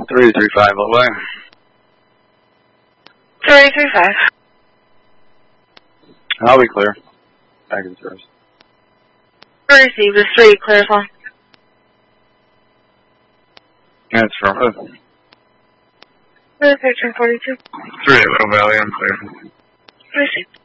335 away. 335. I'll be clear. Back in service. Received a 3, clarify. That's from Picture 42. 3 Low Valley, I'm clear. Received.